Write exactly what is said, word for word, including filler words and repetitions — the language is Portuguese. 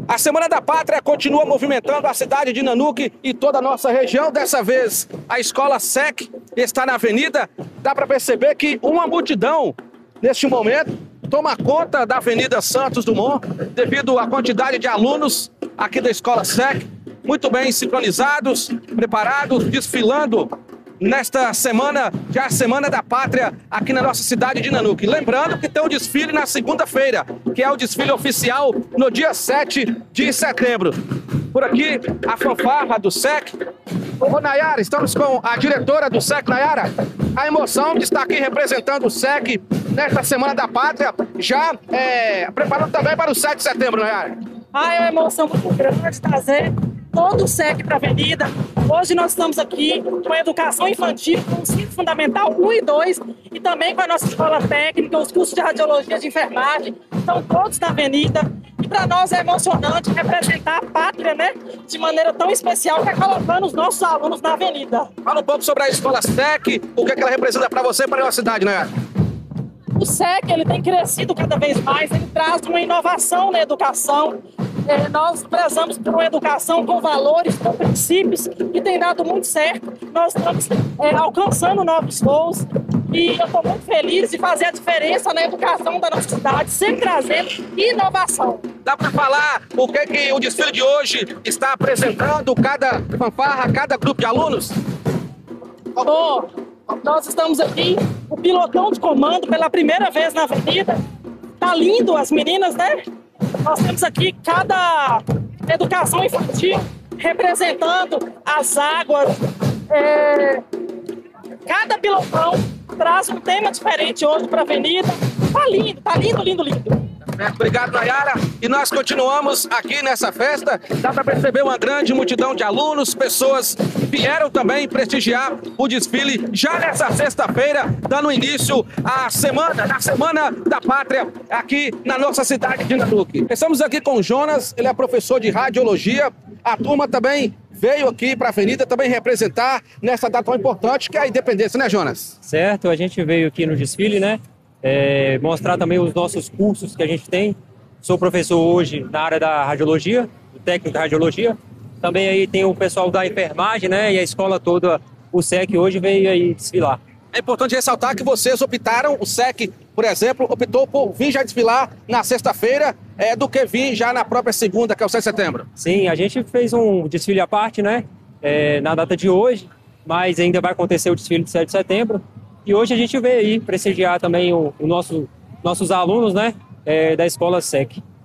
A Semana da Pátria continua movimentando a cidade de Nanuque e toda a nossa região. Dessa vez, a escola S E C está na avenida. Dá para perceber que uma multidão, neste momento, toma conta da Avenida Santos Dumont, devido à quantidade de alunos aqui da escola S E C, muito bem sincronizados, preparados, desfilando nesta semana, já a Semana da Pátria, aqui na nossa cidade de Nanuque. Lembrando que tem o desfile na segunda-feira, que é o desfile oficial no dia sete de setembro. Por aqui, a fanfarra do S E C. Ô, Nayara, estamos com a diretora do S E C, Nayara. A emoção de estar aqui representando o S E C nesta Semana da Pátria, já é, preparando também para o sete de setembro, Nayara. Ah, é uma emoção muito grande trazer todo o S E C para a avenida. Hoje nós estamos aqui com a educação infantil, com o ensino fundamental um e dois, e também com a nossa escola técnica, os cursos de radiologia, de enfermagem, estão todos na avenida. E para nós é emocionante representar a pátria, né, de maneira tão especial, que é colocando os nossos alunos na avenida. Fala um pouco sobre a escola S E C, o que, é que ela representa para você e para a nossa cidade, né? O S E C ele tem crescido cada vez mais, ele traz uma inovação na educação. É, nós prezamos por uma educação com valores, com princípios, que tem dado muito certo. Nós estamos é, alcançando novos voos e eu estou muito feliz de fazer a diferença na educação da nossa cidade, sempre trazendo inovação. Dá para falar o que, que o desfile de hoje está apresentando, cada fanfarra, cada grupo de alunos? Bom, nós estamos aqui, o pilotão de comando pela primeira vez na avenida. Tá lindo as meninas, né? Nós temos aqui cada educação infantil representando as águas. É... Cada pilotão traz um tema diferente hoje para a avenida. Tá lindo, tá lindo, lindo, lindo. Obrigado, Nayara. E nós continuamos aqui nessa festa. Dá para perceber uma grande multidão de alunos, pessoas que vieram também prestigiar o desfile já nessa sexta-feira, dando início à semana, na Semana da Pátria, aqui na nossa cidade de Nanuque. Estamos aqui com o Jonas, ele é professor de radiologia. A turma também veio aqui para a avenida também representar nessa data tão importante que é a independência, né, Jonas? Certo, a gente veio aqui no desfile, né? É, mostrar também os nossos cursos que a gente tem. Sou professor hoje na área da radiologia, técnico da radiologia. Também aí tem o pessoal da enfermagem, né? E a escola toda, o S E C hoje veio aí desfilar. É importante ressaltar que vocês optaram, o S E C, por exemplo, optou por vir já desfilar na sexta-feira, é, do que vir já na própria segunda, que é o sete de setembro. Sim, a gente fez um desfile à parte, né? É, na data de hoje, mas ainda vai acontecer o desfile de sete de setembro. E hoje a gente veio aí prestigiar também o, o nosso, nossos alunos, né, é, da escola S E C.